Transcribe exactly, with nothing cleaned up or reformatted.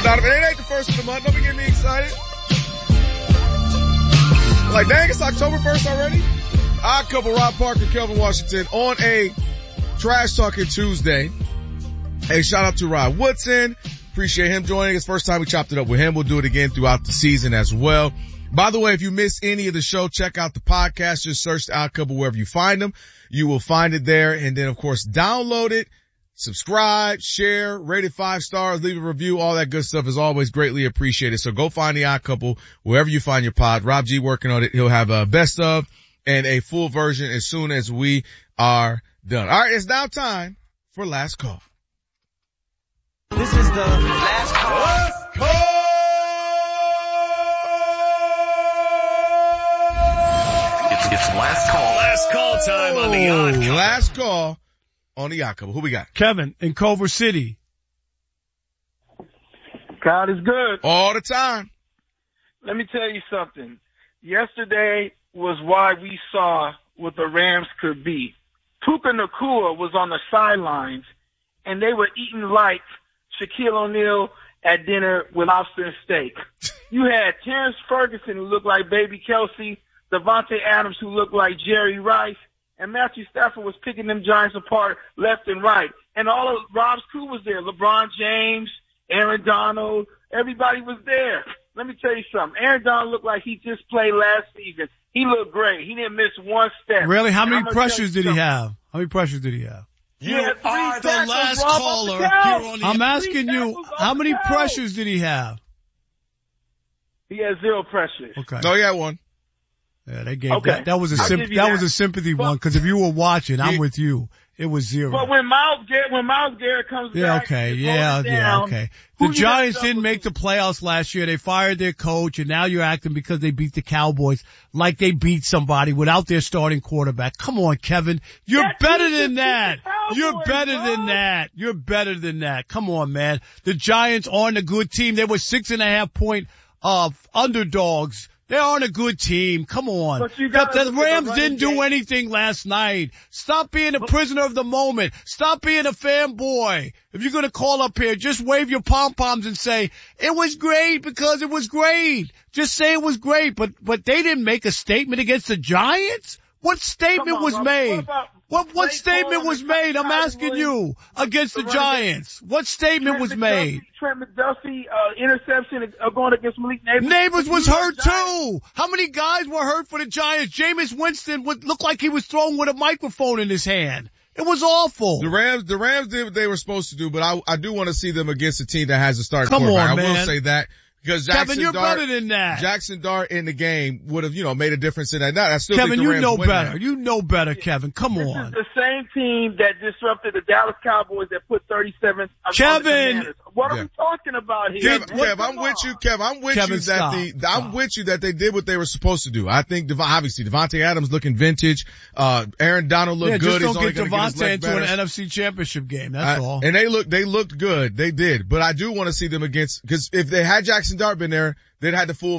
Donovan. It ain't the first of the month. Don't be getting me excited. Like, dang, it's October first already? Odd Couple, Rob Parker, Kelvin Washington on a Trash Talking Tuesday. Hey, shout out to Rod Woodson. Appreciate him joining us. First time we chopped it up with him. We'll do it again throughout the season as well. By the way, if you missed any of the show, check out the podcast. Just search the Odd Couple wherever you find them. You will find it there. And then, of course, download it, subscribe, share, rate it five stars, leave a review. All that good stuff is always greatly appreciated. So go find the Odd Couple wherever you find your pod. Rob G working on it. He'll have a best of and a full version as soon as we are done. All right, it's now time for Last Call. This is the Last Call. Last Call! It's, it's Last Call. Last call time on the Odd Couple. Last call on the Odd Couple. Who we got? Kevin in Culver City. God is good. All the time. Let me tell you something. Yesterday was why we saw what the Rams could be. Puka Nacua was on the sidelines, and they were eating like Shaquille O'Neal at dinner with lobster and steak. You had Terrence Ferguson, who looked like Baby Kelsey, Devontae Adams, who looked like Jerry Rice, and Matthew Stafford was picking them Giants apart left and right. And all of Rob's crew was there. LeBron James, Aaron Donald, everybody was there. Let me tell you something. Aaron Donald looked like he just played last season. He looked great. He didn't miss one step. Really? How many I'm pressures did he something. have? How many pressures did he have? You Yeah, three are the tackles, last Rob, caller off the couch. here on the I'm asking Three you, tackles how off many the couch. pressures did he have? He had zero pressures. Okay. No, he had one. Yeah, they gave Okay. that. That was a I'll symp- give you that, that. was a sympathy But- one because if you were watching, I'm Yeah. with you. It was zero. But when Miles Garrett, when Miles Garrett comes Yeah, back, okay, and yeah, throws it yeah, down, okay. who The you gonna Giants didn't double make the to? playoffs last year. They fired their coach, and now you're acting because they beat the Cowboys like they beat somebody without their starting quarterback. Come on, Kevin. You're That better team than beat that. the Cowboys, You're better bro. than that. You're better than that. Come on, man. The Giants aren't a good team. They were six and a half point uh underdogs. They aren't a good team. Come on. But you The, gotta the look at the Rams running didn't do game. anything last night. Stop being a prisoner of the moment. Stop being a fanboy. If you're going to call up here, just wave your pom-poms and say, it was great because it was great. Just say it was great. But, but they didn't make a statement against the Giants? What statement Come on, was Rob. made? What about What, what Blake statement Bortles was and made? I'm Tyler asking Williams? you against the The running back. Giants. What statement Trent was McDuffie- made? Trent McDuffie, uh, interception uh, going against Malik Neighbors. Neighbors was New York hurt Giants. too. How many guys were hurt for the Giants? Jameis Winston would look like he was thrown with a microphone in his hand. It was awful. The Rams, the Rams did what they were supposed to do, but I, I do want to see them against a team that has a starting Come quarterback. on, I will man. say that because Jackson Kevin, you're Dart, better than that. Jackson Dart in the game would have, you know, made a difference in that. Now, I still Kevin, think the you Rams know win better. that. You know better, Kevin. Come This on. is the same team that disrupted the Dallas Cowboys that put thirty-seven. on the Kevin! Commanders. What are Yeah. we talking about here? Kev, man? Kev, I'm Come with on. you, Kev. I'm with Kevin, you that stop. the, Stop. I'm with you that they did what they were supposed to do. I think, Dev- obviously, Devontae Adams looking vintage. Uh, Aaron Donald looked Yeah, good. just He's don't only get going to get his Devontae leg into better. an N F C championship game. That's I- all. And they look, they looked good. They did. But I do want to see them against, because if they had Jackson Dart been there, they'd had the full